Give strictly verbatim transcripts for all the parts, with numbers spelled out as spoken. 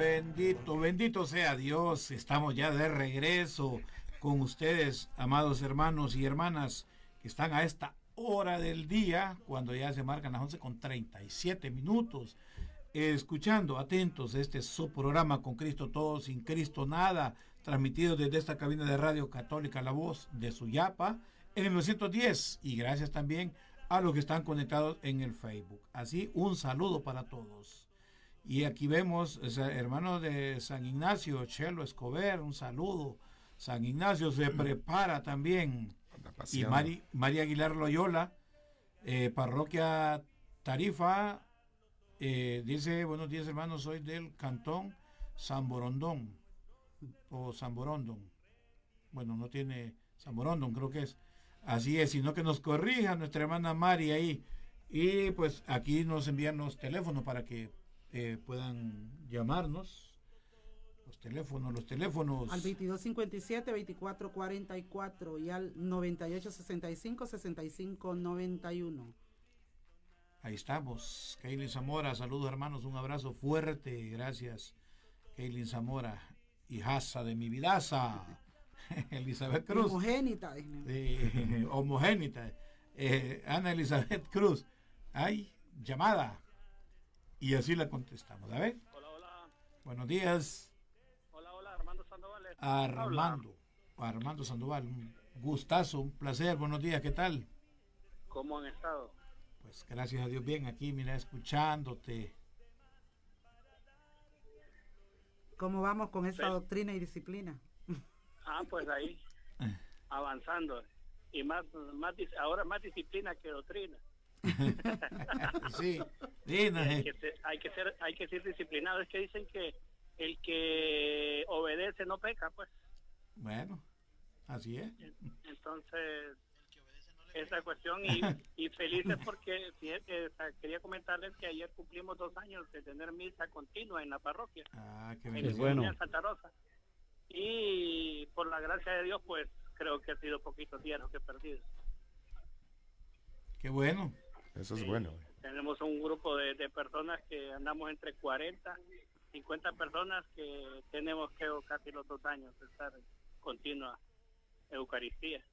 Bendito, bendito sea Dios. Estamos ya de regreso con ustedes, amados hermanos y hermanas que están a esta hora del día, cuando ya se marcan las once con treinta y siete minutos, escuchando atentos este su programa Con Cristo Todo, Sin Cristo Nada, transmitido desde esta cabina de Radio Católica La Voz de Suyapa en el novecientos diez, y gracias también a los que están conectados en el Facebook. Así, un saludo para todos. Y aquí vemos, hermano de San Ignacio, Chelo Escobar, un saludo. San Ignacio se prepara también. Y Mari, María Aguilar Loyola, eh, parroquia Tarifa, eh, dice, buenos días hermanos, soy del cantón San Borondón, o San Borondón. Bueno, no tiene San Borondón, creo que es. Así es, sino que nos corrija nuestra hermana Mari ahí. Y pues aquí nos envían los teléfonos para que eh, puedan llamarnos. Los teléfonos, los teléfonos. Al veintidós cincuenta y siete, veinticuatro cuarenta y cuatro y al noventa y ocho sesenta y cinco, sesenta y cinco noventa y uno. Ahí estamos. Kaylin Zamora, saludos hermanos, un abrazo fuerte. Gracias, Kaylin Zamora, hijaza de mi vidaza. Elizabeth Cruz. Homogénita. Eh, homogénita. Eh, Ana Elizabeth Cruz. Hay llamada. Y así la contestamos. A ver. Hola, hola. Buenos días. Hola, hola, Armando Sandoval. Armando. Hola. Armando Sandoval. Un gustazo, un placer. Buenos días, ¿qué tal? ¿Cómo han estado? Pues gracias a Dios, bien aquí, mira, escuchándote. ¿Cómo vamos con esa ¿Ves? doctrina y disciplina? Ah, pues ahí, avanzando. Y más, más ahora más disciplina que doctrina. Sí, sí, no, hay, que ser, hay que ser hay que ser disciplinado. Es que dicen que el que obedece no peca, pues. Bueno, así es. Entonces, esa cuestión, y, y felices porque fíjate, quería comentarles que ayer cumplimos dos años de tener misa continua en la parroquia. Ah, qué en bueno. En Santa Rosa. Y por la gracia de Dios, pues creo que ha sido poquitos días los que he perdido. Qué bueno. Eso es sí, bueno. Tenemos un grupo de, de personas que andamos entre cuarenta, cincuenta personas que tenemos que casi los dos años de estar en continua Eucaristía.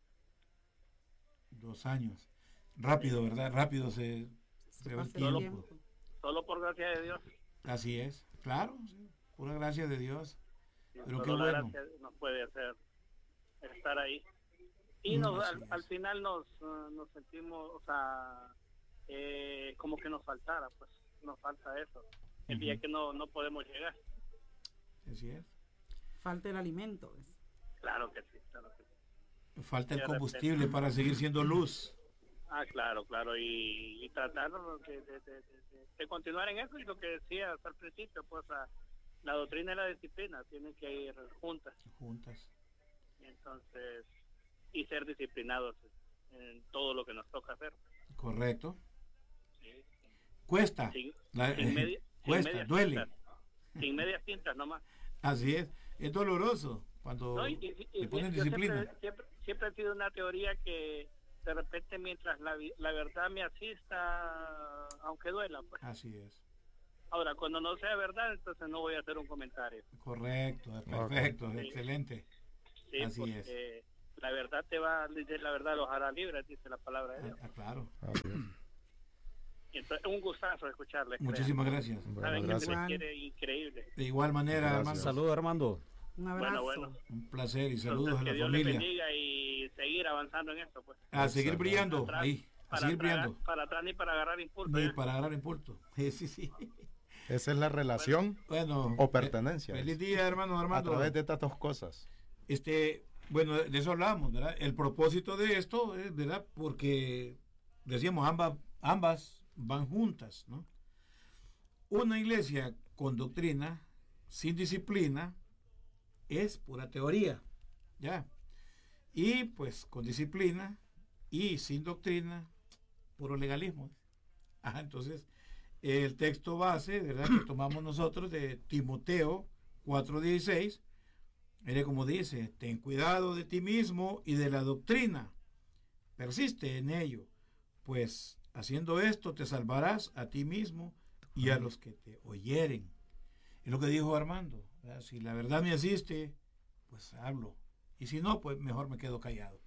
Dos años. Rápido, ¿verdad? Rápido se, se va el Solo, tiempo. solo por gracia de Dios. Así es. Claro, sí, pura gracia de Dios. Sí, pero qué la bueno. Gracia nos puede hacer estar ahí. Y nos, no, al, al final nos, uh, nos sentimos, o sea, eh, como que nos faltara, pues nos falta eso. El uh-huh. día que no, no podemos llegar. Así es. Falta el alimento. ¿Ves? Claro que sí, claro que sí. Falta el combustible para seguir siendo luz. Ah, claro, claro, y, y tratar de, de, de, de, de continuar en eso, y lo que decías al principio, pues a, la doctrina y la disciplina tienen que ir juntas. Juntas. Entonces, y ser disciplinados en todo lo que nos toca hacer. Correcto. Sí. Cuesta. Sin, la, sin media, cuesta, sin duele. Cintas, sin medias tintas nomás. Así es. Es doloroso cuando no, y, y, y, le ponen yo disciplina. Siempre, siempre, siempre ha sido una teoría que de repente mientras la, la verdad me asista, aunque duela, pues. Así es. Ahora, cuando no sea verdad, entonces no voy a hacer un comentario. Correcto, es perfecto, okay. Es sí. Excelente. Sí, así es. La verdad te va, la verdad los hará libres, dice la palabra de Dios. Ah, claro. Ah, entonces, un gustazo escucharle. Muchísimas crea. gracias. Saben bueno, que gracias. se quiere increíble. De igual manera, Armando. Saludos, Armando. Un abrazo. Bueno, bueno. Un placer y saludos entonces, a la que Dios familia. les bendiga y seguir avanzando en esto, pues. A seguir brillando, atrás, ahí. A para seguir atrás, brillando. Para atrás ni para agarrar impulso. Ni ¿eh? para agarrar impulso. Sí, sí, sí. Esa es la relación bueno, o pertenencia. Feliz día, hermano Armando. A través de estas dos cosas. Este, bueno, de eso hablamos, ¿verdad? El propósito de esto es, ¿verdad? Porque decíamos, ambas, ambas van juntas, ¿no? Una iglesia con doctrina, sin disciplina, es pura teoría, ¿ya? Y pues con disciplina y sin doctrina, puro legalismo. Ajá, entonces, el texto base, ¿verdad?, que tomamos nosotros de Timoteo cuatro dieciséis, mire como dice: ten cuidado de ti mismo y de la doctrina, persiste en ello, pues haciendo esto te salvarás a ti mismo y a los que te oyeren. Es lo que dijo Armando, ¿verdad? Si la verdad me asiste, pues hablo. Y si no, pues mejor me quedo callado.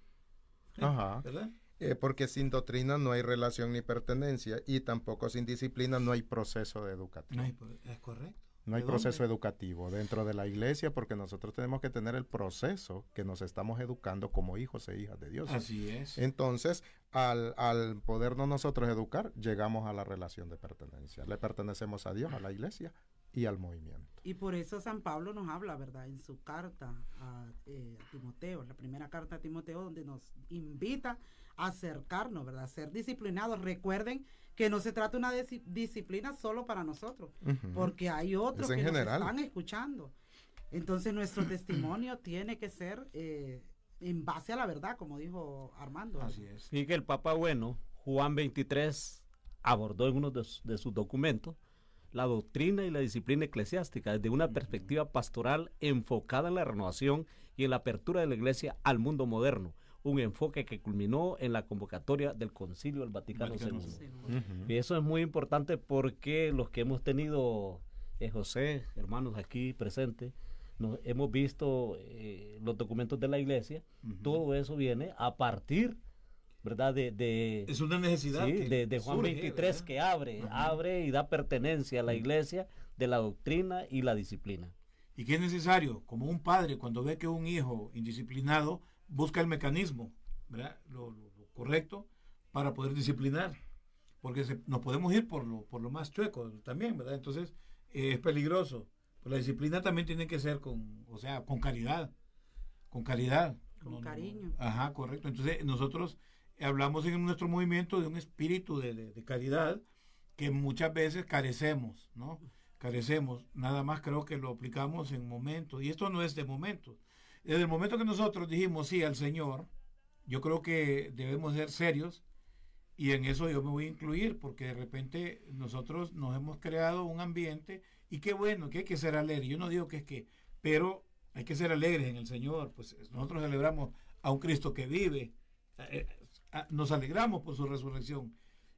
Ajá. ¿Verdad? Eh, porque sin doctrina no hay relación ni pertenencia y tampoco sin disciplina no hay proceso educativo. No hay, es correcto. No hay ¿De proceso dónde? educativo dentro de la iglesia porque nosotros tenemos que tener el proceso que nos estamos educando como hijos e hijas de Dios. Así es. Entonces, al, al podernos nosotros educar, llegamos a la relación de pertenencia. Le pertenecemos a Dios, a la iglesia y al movimiento. Y por eso San Pablo nos habla, ¿verdad? En su carta a, eh, a Timoteo, la primera carta a Timoteo, donde nos invita a acercarnos, ¿verdad? A ser disciplinados. Recuerden que no se trata de una dis- disciplina solo para nosotros, Ujú. porque hay otros Es en que general. nos están escuchando. Entonces nuestro testimonio tiene que ser eh, en base a la verdad, como dijo Armando. Así es. Y que el Papa Bueno, Juan veintitrés, abordó en uno de, su- de sus documentos la doctrina y la disciplina eclesiástica desde una perspectiva pastoral enfocada en la renovación y en la apertura de la iglesia al mundo moderno, un enfoque que culminó en la convocatoria del Concilio del Vaticano, Vaticano segundo. Sí, Ujú. Y eso es muy importante porque los que hemos tenido, eh, José, hermanos aquí presentes, nos, hemos visto eh, los documentos de la iglesia, Ujú. todo eso viene a partir, ¿verdad? De, de, Es una necesidad. sí, que de, de Juan surge, veintitrés ¿verdad? que abre, Ajá. abre y da pertenencia a la iglesia de la doctrina y la disciplina. Y que es necesario, como un padre, cuando ve que un hijo indisciplinado, busca el mecanismo, ¿verdad? Lo, lo- lo correcto para poder disciplinar. Porque se- nos podemos ir por lo, por lo más chueco también, ¿verdad? Entonces, eh, es peligroso. Pues la disciplina también tiene que ser con, o sea, con caridad. Con caridad. Con cariño. Ajá, correcto. Entonces, nosotros hablamos en nuestro movimiento de un espíritu de, de- de caridad que muchas veces carecemos, ¿no? Carecemos. Nada más creo que lo aplicamos en momentos. Y esto no es de momentos. Desde el momento que nosotros dijimos sí al Señor, yo creo que debemos ser serios y en eso yo me voy a incluir porque de repente nosotros nos hemos creado un ambiente y qué bueno que hay que ser alegres. Yo no digo que es que, pero hay que ser alegres en el Señor. Pues nosotros celebramos a un Cristo que vive, eh, eh, nos alegramos por su resurrección.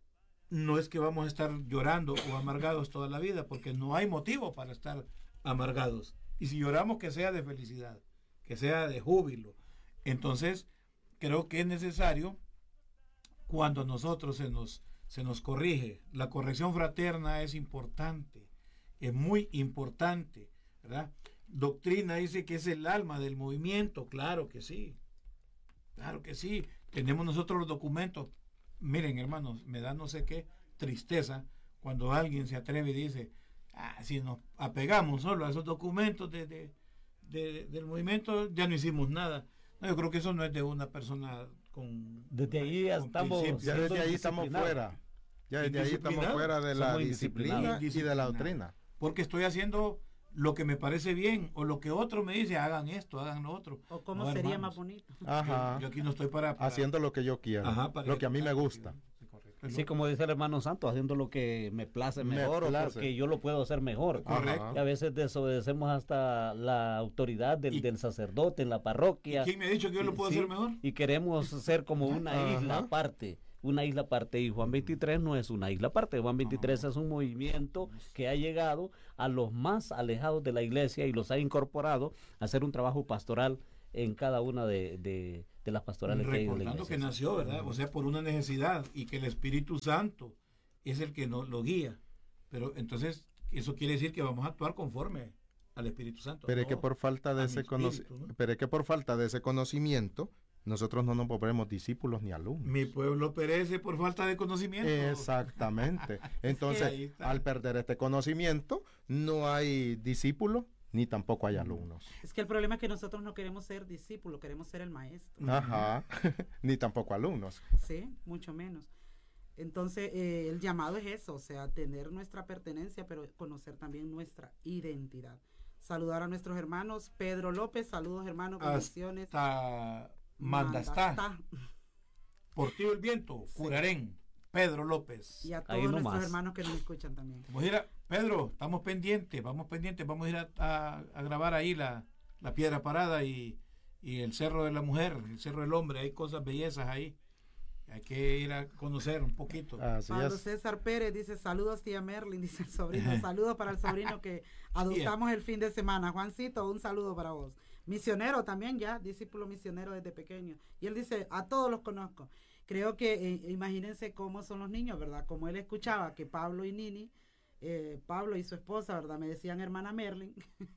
No es que vamos a estar llorando o amargados toda la vida porque no hay motivo para estar amargados. Y si lloramos, que sea de felicidad, que sea de júbilo. Entonces, creo que es necesario cuando nosotros se nos, se nos corrige. La corrección fraterna es importante, es muy importante, ¿verdad? Doctrina dice que es el alma del movimiento, claro que sí, claro que sí. Tenemos nosotros los documentos. Miren, hermanos, me da no sé qué tristeza cuando alguien se atreve y dice, ah, si nos apegamos solo a esos documentos de, de, de, del movimiento, ya no hicimos nada. No, yo creo que eso no es de una persona con... Desde ahí ya con estamos- principios. Ya desde ahí estamos Indisciplinado. fuera. Ya desde ahí estamos Indisciplinado. fuera de la Somos disciplina indisciplinados. y de la doctrina. Porque estoy haciendo lo que me parece bien o lo que otro me dice, hagan esto, hagan lo otro. O cómo No, sería hermanos. más bonito. Ajá. Yo, yo aquí no estoy para... para- Haciendo lo que yo quiero. Ajá, para lo que a mí me ejecutar. gusta. Sí, correcto. Sí, como dice el hermano Santos, haciendo lo que me place Me mejor place. o porque yo lo puedo hacer mejor. Correcto. Y a veces desobedecemos hasta la autoridad del, Y- del sacerdote en la parroquia. ¿Quién me ha dicho que yo lo puedo Sí, hacer mejor? Y queremos ser como una Ajá. isla aparte, una isla aparte. Y Juan veintitrés no es una isla aparte. Juan veintitrés es un movimiento que ha llegado a los más alejados de la iglesia y los ha incorporado a hacer un trabajo pastoral en cada una de, de, de las pastorales que hay en la Recordando iglesia. que nació, ¿verdad? O sea, por una necesidad y que el Espíritu Santo es el que nos lo guía. Pero entonces, eso quiere decir que vamos a actuar conforme al Espíritu Santo. Pero es que no por falta de a ese mi conoci- espíritu, ¿no? pero es que por falta de ese conocimiento, nosotros no nos volvemos discípulos ni alumnos. Mi pueblo perece por falta de conocimiento. Exactamente. ahí Entonces, está. al perder este conocimiento, no hay discípulos ni tampoco hay alumnos. Es que el problema es que nosotros no queremos ser discípulos, queremos ser el maestro. Ajá. Ni tampoco alumnos. Sí, mucho menos. Entonces, eh, el llamado es eso, o sea, tener nuestra pertenencia, pero conocer también nuestra identidad. Saludar a nuestros hermanos. Pedro López, saludos hermanos, bendiciones. Hasta Mandastá. Mandastá. Por ti el viento, curarén. Pedro López. Y a Ahí todos nomás. nuestros hermanos que nos escuchan también. Vamos a ir a- Pedro, estamos pendientes, vamos pendientes, vamos a ir a, a- a grabar ahí la, la piedra parada y, y el cerro de la mujer, el cerro del hombre, hay cosas bellezas ahí. Hay que ir a conocer un poquito. Así Pablo es. César Pérez dice saludos tía Merlin, dice el sobrino, saludos para el sobrino que adoptamos el fin de semana. Juancito, un saludo para vos. Misionero también ya, discípulo misionero desde pequeño. Y él dice, a todos los conozco. Creo que, eh, imagínense cómo son los niños, ¿verdad? Como él escuchaba que Pablo y Nini, eh, Pablo y su esposa, ¿verdad? Me decían hermana Merlin.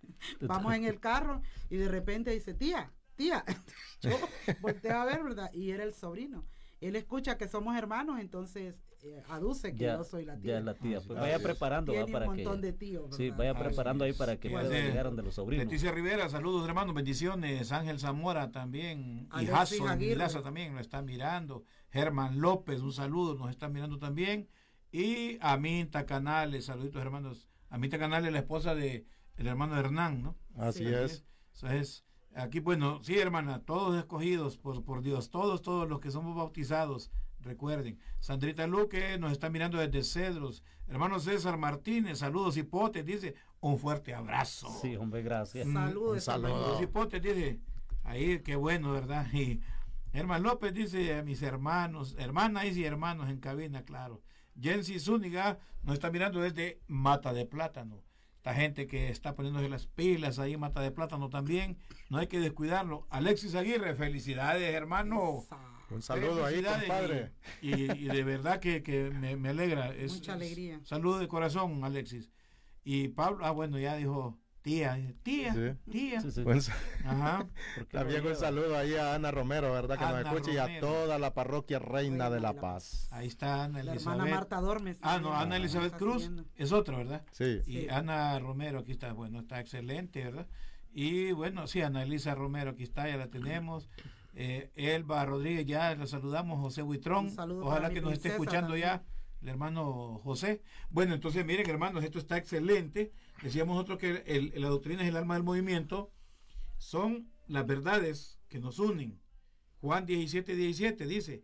Vamos en el carro y de repente dice, tía, tía. Yo volteo a ver, ¿verdad? Y era el sobrino. Él escucha que somos hermanos, entonces eh, aduce que ya, yo soy la tía. Ya la tía. Pues Ah, vaya sí. preparando, Tiene ¿va? Para un montón que, de tíos, ¿verdad? sí, vaya Ah, preparando sí. ahí para que Sí, puedan sí. llegar de los sobrinos. Leticia Rivera, saludos hermanos, bendiciones. Ángel Zamora también. Y Alexis Jason Aguirre. Milaza también nos está mirando. Germán López, un saludo, nos está mirando también. Y Aminta Canales, saluditos hermanos. Aminta Canales, la esposa de el hermano Hernán, ¿no? Así Sí. es. Eso es. Aquí, bueno, sí, hermana, todos escogidos por, por Dios, todos, todos los que somos bautizados, recuerden. Sandrita Luque nos está mirando desde Cedros. Hermano César Martínez, saludos, hipotes, dice, un fuerte abrazo. Sí, hombre, gracias. Mm, Saludos. un saludo. Saludos, hipotes, dice, ahí, qué bueno, ¿verdad? Y Germán López dice, a mis hermanos, hermanas y hermanos en cabina, claro. Jensi Zúñiga nos está mirando desde Mata de Plátano. Esta gente que está poniéndose las pilas ahí, Mata de Plátano también, no hay que descuidarlo. Alexis Aguirre, felicidades, hermano. Un saludo ahí, Felicidades, compadre. Y, y, y de verdad que, que me, me alegra. Es, Mucha alegría. es saludo de corazón, Alexis. Y Pablo, ah, bueno, ya dijo tía, tía, Sí. tía. Sí, sí. Buen sa- Ajá. ¿Por qué También lo un lleva? saludo ahí a Ana Romero, ¿verdad? Que Ana nos escucha y a Romero. toda la parroquia Reina de la Paz. Ahí está Ana La Elizabeth. hermana Marta Dormes. Ah, no, también, Ana ¿verdad? Elizabeth Está Cruz siguiendo. es otra, ¿verdad? Sí. Y Sí. Ana Romero, aquí está, bueno, está excelente, ¿verdad? Y bueno, sí, Ana Elisa Romero, aquí está, ya la tenemos. Eh, Elba Rodríguez, ya la saludamos, José Huitrón. Un saludo Ojalá para mi que nos esté princesa escuchando también. ya el hermano José. Bueno, entonces miren, hermanos, esto está excelente. Decíamos nosotros que el, el- la doctrina es el alma del movimiento. Son las verdades que nos unen. Juan diecisiete, diecisiete dice,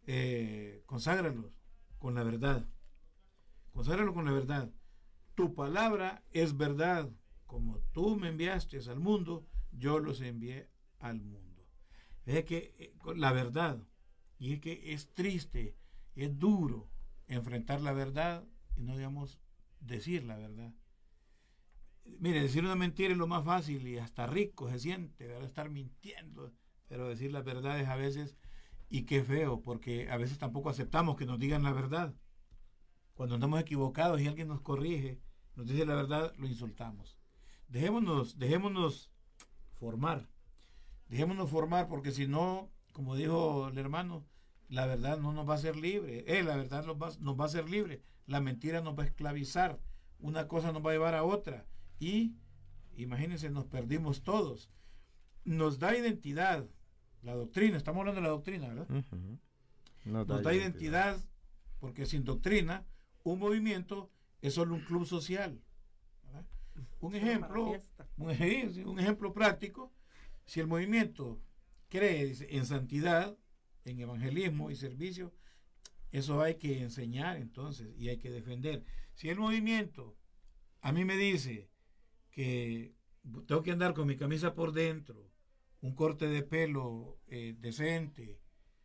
eh, conságralos con la verdad. Conságralos con la verdad. Tu palabra es verdad. Como tú me enviaste al mundo, yo los envié al mundo. Es que eh, con la verdad, y es que es triste, es duro enfrentar la verdad y no digamos decir la verdad. Mire, decir una mentira es lo más fácil y hasta rico se siente, ¿verdad? Estar mintiendo, pero decir las verdades a veces, y qué feo, porque a veces tampoco aceptamos que nos digan la verdad. Cuando andamos equivocados y alguien nos corrige, nos dice la verdad, lo insultamos. Dejémonos, dejémonos formar, dejémonos formar, porque si no, como dijo el hermano, la verdad no nos va a hacer libre, eh, la verdad nos va, nos va a hacer libre, la mentira nos va a esclavizar, una cosa nos va a llevar a otra, y imagínense, nos perdimos todos. Nos da identidad, la doctrina, estamos hablando de la doctrina, ¿verdad? Ujú. Nos da identidad, porque sin doctrina, un movimiento es solo un club social. ¿Verdad? Un Solo ejemplo, para fiesta. un, ej- un ejemplo práctico, si el movimiento cree en santidad, en evangelismo y servicio, eso hay que enseñar entonces y hay que defender. Si el movimiento a mí me dice que tengo que andar con mi camisa por dentro, un corte de pelo eh, decente,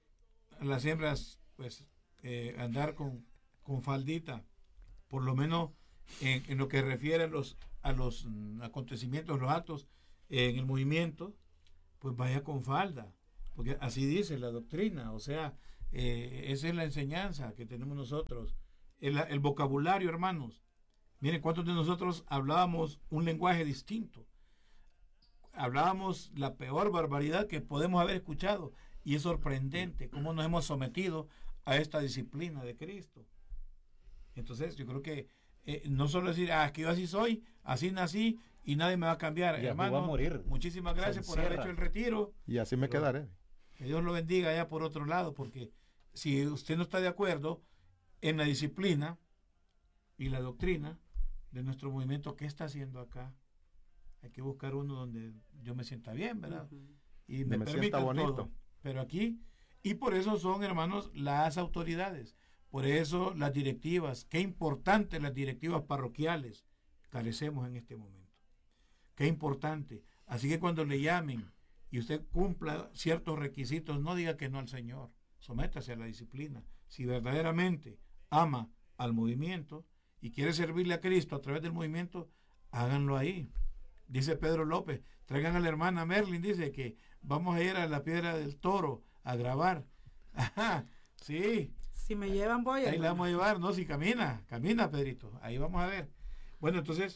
las hembras pues eh, andar con, con faldita, por lo menos en, en lo que refiere a los, a los mm, acontecimientos, los actos eh, en el movimiento, pues vaya con falda, porque así dice la doctrina, o sea, eh, esa es la enseñanza que tenemos nosotros. El, el vocabulario, hermanos, miren cuántos de nosotros hablábamos un lenguaje distinto, hablábamos la peor barbaridad que podemos haber escuchado, y es sorprendente cómo nos hemos sometido a esta disciplina de Cristo. Entonces yo creo que eh, no solo decir, ah, que yo así soy, así nací y nadie me va a cambiar. Y así Hermano, va a morir. muchísimas gracias Se por haber encierra. hecho el retiro. Y así me Pero- quedaré. Que Dios lo bendiga allá por otro lado, porque si usted no está de acuerdo en la disciplina y la doctrina de nuestro movimiento, ¿qué está haciendo acá? Hay que buscar uno donde yo me sienta bien, ¿verdad? Ujú. Y me, me sienta permitan bonito. todo. Pero aquí, y por eso son, hermanos, las autoridades, por eso las directivas, qué importante las directivas parroquiales carecemos en este momento. Qué importante. Así que cuando le llamen y usted cumpla ciertos requisitos, no diga que no al Señor. sométase a la disciplina. Si verdaderamente ama al movimiento y quiere servirle a Cristo a través del movimiento, háganlo ahí. Dice Pedro López, traigan a la hermana Merlin, dice que vamos a ir a la Piedra del Toro a grabar. Ajá, sí. Si me llevan voy. Ahí la vamos a llevar, no, si camina, camina Pedrito, ahí vamos a ver. Bueno, entonces,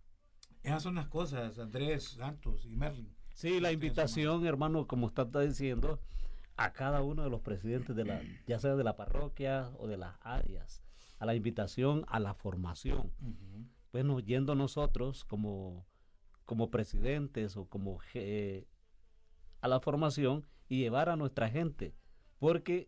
esas son las cosas, Andrés, Santos y Merlin. Sí, la invitación, hermano, como usted está diciendo, a cada uno de los presidentes de la, ya sea de la parroquia o de las áreas, a la invitación a la formación. Uh-huh. Bueno, yendo nosotros como, como presidentes o como eh, a la formación y llevar a nuestra gente, porque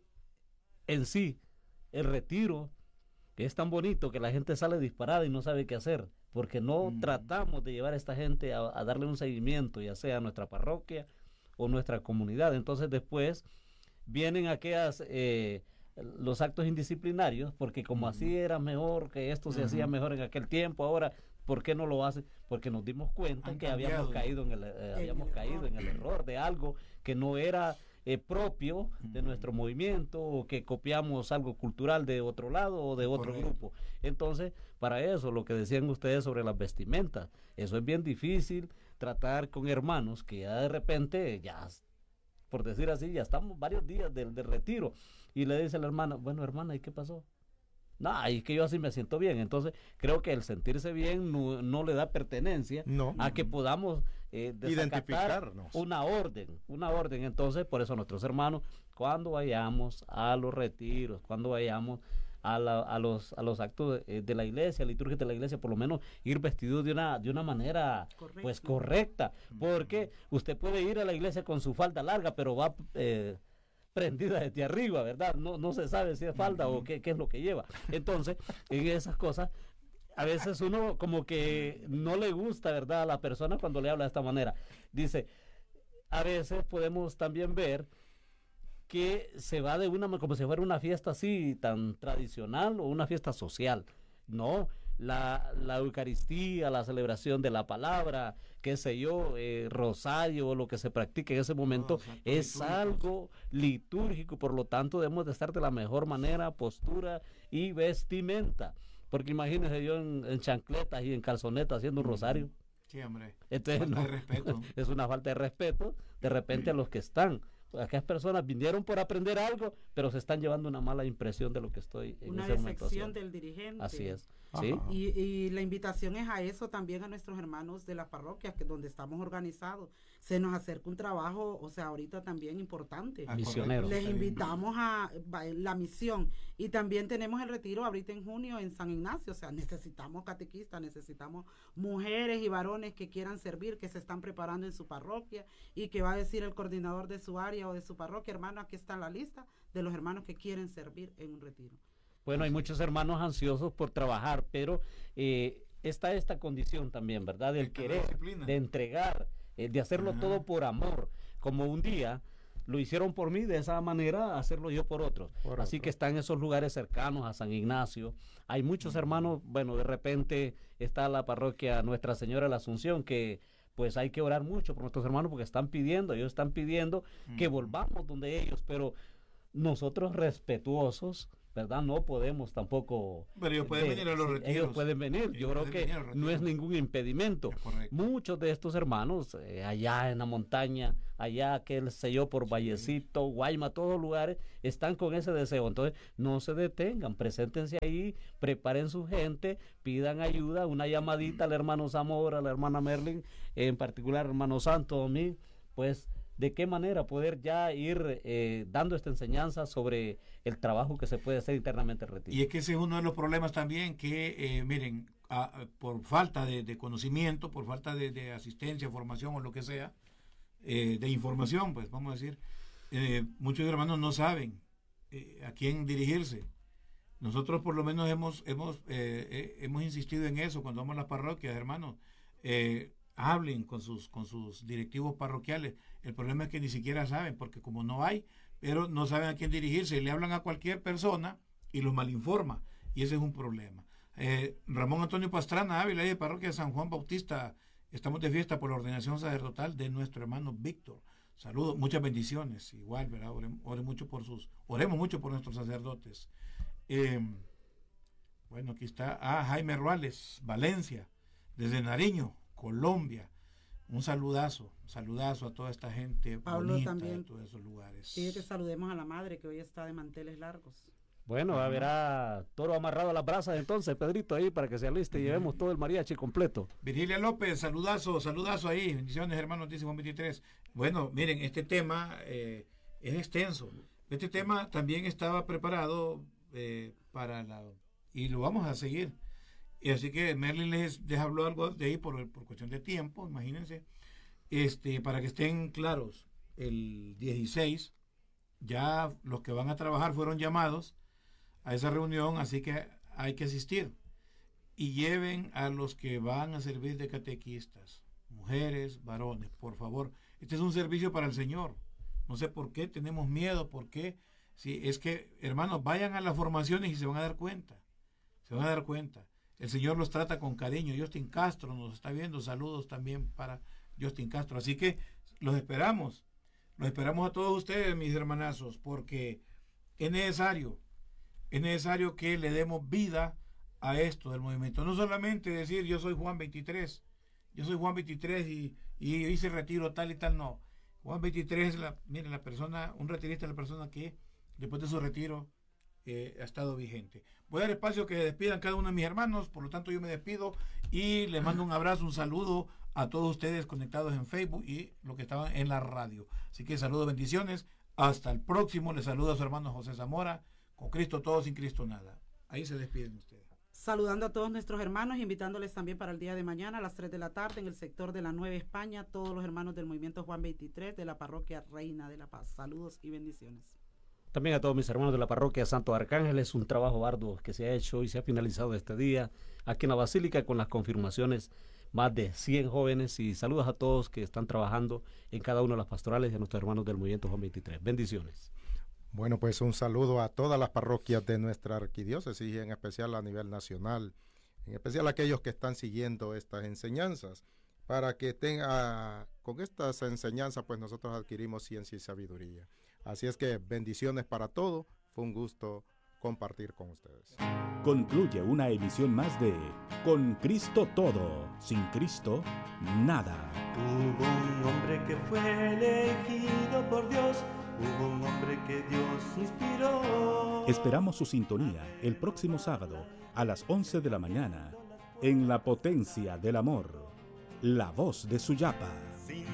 en sí el retiro es tan bonito que la gente sale disparada y no sabe qué hacer, porque no uh-huh. tratamos de llevar a esta gente a, a darle un seguimiento, ya sea a nuestra parroquia o nuestra comunidad. Entonces después vienen aquellas eh, los actos indisciplinarios, porque como uh-huh. así era mejor, que esto se uh-huh. hacía mejor en aquel tiempo, ahora ¿por qué no lo hacen? Porque nos dimos cuenta Han que cambiado. habíamos caído en el eh, habíamos caído en el error de algo que no era eh, propio uh-huh. de nuestro movimiento, o que copiamos algo cultural de otro lado o de otro Correcto. grupo. Entonces, para eso, lo que decían ustedes sobre las vestimentas, eso es bien difícil, tratar con hermanos que ya de repente, ya, por decir así, ya estamos varios días del, del retiro, y le dice a la hermana, bueno, hermana, ¿y qué pasó? No, es que yo así me siento bien. Entonces, creo que el sentirse bien no, no le da pertenencia no. a que podamos eh, identificarnos. Una orden, una orden. Entonces, por eso nuestros hermanos, cuando vayamos a los retiros, cuando vayamos a, la, a, los, a los actos de, de la iglesia, liturgia de la iglesia, por lo menos ir vestido de una, de una manera Correcto. pues correcta. Porque usted puede ir a la iglesia con su falda larga, pero va... Eh, prendida desde arriba, ¿verdad? No, no se sabe si es falda uh-huh. o qué, qué es lo que lleva. Entonces, en esas cosas, a veces uno como que no le gusta, ¿verdad? A la persona cuando le habla de esta manera. Dice, a veces podemos también ver que se va de una, como si fuera una fiesta así tan tradicional o una fiesta social. No, la, la Eucaristía, la celebración de la palabra, qué sé yo, eh, rosario, lo que se practique en ese momento, oh, es litúrgico. algo litúrgico, por lo tanto debemos de estar de la mejor manera, postura y vestimenta, porque imagínense yo en, en chancletas y en calzonetas haciendo un rosario. Sí, hombre. Entonces, falta no, de respeto. Es una falta de respeto de repente a los que están. Aquellas personas vinieron por aprender algo, pero se están llevando una mala impresión de lo que estoy en una ese momento decepción del dirigente. Así es. ¿Sí? Y, y la invitación es a eso también a nuestros hermanos de las parroquias, que donde estamos organizados, se nos acerca un trabajo, o sea, ahorita también importante. Misioneros. Les invitamos a la misión. Y también tenemos el retiro ahorita en junio en San Ignacio, o sea, necesitamos catequistas, necesitamos mujeres y varones que quieran servir, que se están preparando en su parroquia, y que va a decir el coordinador de su área o de su parroquia, hermano, aquí está la lista de los hermanos que quieren servir en un retiro. Bueno, hay muchos hermanos ansiosos por trabajar, pero eh, está esta condición también, ¿verdad? Del querer, de entregar, eh, de hacerlo Ajá. todo por amor. Como un día lo hicieron por mí, de esa manera hacerlo yo por otros. Por Así otro. que están en esos lugares cercanos a San Ignacio. Hay muchos hermanos, bueno, de repente está la parroquia Nuestra Señora de la Asunción, que pues hay que orar mucho por nuestros hermanos porque están pidiendo, ellos están pidiendo mm. que volvamos donde ellos, pero nosotros respetuosos, ¿verdad? No podemos tampoco... Pero ellos pueden de, venir a los retiros. Ellos pueden venir. Ellos Yo creo que no es ningún impedimento. Es Muchos de estos hermanos, eh, allá en la montaña, allá, qué sé yo, por Vallecito, Guayma, todos lugares, están con ese deseo. Entonces, no se detengan, preséntense ahí, preparen su gente, pidan ayuda, una llamadita al hermano Zamora, a la hermana Merlin, en particular al hermano Santo Domingo, pues... de qué manera poder ya ir eh, dando esta enseñanza sobre el trabajo que se puede hacer internamente en retiro. Y es que ese es uno de los problemas también que, eh, miren, a, a, por falta de, de conocimiento, por falta de, de asistencia, formación o lo que sea, eh, de información, pues vamos a decir, eh, muchos hermanos no saben eh, a quién dirigirse. Nosotros por lo menos hemos, hemos, eh, eh, hemos insistido en eso cuando vamos a las parroquias, hermanos, eh, hablen con sus, con sus directivos parroquiales. El problema es que ni siquiera saben, porque como no hay, pero no saben a quién dirigirse, le hablan a cualquier persona y los malinforma, y ese es un problema. Eh, Ramón Antonio Pastrana Ávila, de parroquia de San Juan Bautista, estamos de fiesta por la ordenación sacerdotal de nuestro hermano Víctor. Saludos, muchas bendiciones, igual, ¿verdad? Oremos, oremos mucho por sus, oremos mucho por nuestros sacerdotes. Eh, bueno, aquí está, ah, Jaime Ruales, Valencia, desde Nariño, Colombia. Un saludazo, un saludazo a toda esta gente Pablo bonita también de todos esos lugares. Pide que saludemos a la madre que hoy está de manteles largos. Bueno, habrá toro amarrado a las brasas entonces, Pedrito, ahí para que se aliste y llevemos todo el mariachi completo. Virgilia López, saludazo, saludazo ahí, bendiciones hermanos, dice Juan veintitrés. Bueno, miren, este tema eh, es extenso. Este tema también estaba preparado eh, para la... y lo vamos a seguir. Y así que Merlin les, les habló algo de ahí por, por cuestión de tiempo, imagínense. Este, para que estén claros, el dieciséis ya los que van a trabajar fueron llamados a esa reunión, así que hay que asistir. Y lleven a los que van a servir de catequistas, mujeres, varones, por favor. Este es un servicio para el Señor. No sé por qué tenemos miedo, por qué. Sí, es que, hermanos, vayan a las formaciones y se van a dar cuenta. Se van a dar cuenta. El Señor los trata con cariño. Justin Castro nos está viendo. Saludos también para Justin Castro. Así que los esperamos. Los esperamos a todos ustedes, mis hermanazos, porque es necesario. Es necesario que le demos vida a esto del movimiento. No solamente decir yo soy Juan veintitrés, yo soy Juan veintitrés y, y hice retiro tal y tal, no. Juan veintitrés es la, miren, la persona, un retirista es la persona que después de su retiro eh, ha estado vigente. Voy a dar espacio que despidan cada uno de mis hermanos, por lo tanto yo me despido y les mando un abrazo, un saludo a todos ustedes conectados en Facebook y los que estaban en la radio. Así que saludos, bendiciones, hasta el próximo. Les saluda a su hermano José Zamora. Con Cristo todo, sin Cristo nada. Ahí se despiden ustedes. Saludando a todos nuestros hermanos, invitándoles también para el día de mañana a las tres de la tarde en el sector de la Nueva España, todos los hermanos del movimiento Juan veintitrés de la parroquia Reina de la Paz. Saludos y bendiciones. También a todos mis hermanos de la parroquia Santo Arcángel, es un trabajo arduo que se ha hecho y se ha finalizado este día aquí en la Basílica con las confirmaciones, más de cien jóvenes, y saludos a todos que están trabajando en cada una de las pastorales de nuestros hermanos del movimiento Juan veintitrés. Bendiciones. Bueno, pues un saludo a todas las parroquias de nuestra arquidiócesis, en especial a nivel nacional, en especial a aquellos que están siguiendo estas enseñanzas, para que tenga, con estas enseñanzas, pues nosotros adquirimos ciencia y sabiduría. Así es que bendiciones para todos, fue un gusto compartir con ustedes. Concluye una emisión más de Con Cristo Todo, sin Cristo nada. Hubo un hombre que fue elegido por Dios, hubo un hombre que Dios inspiró. Esperamos su sintonía el próximo sábado a las once de la mañana en La Potencia del Amor, la voz de Suyapa. Sin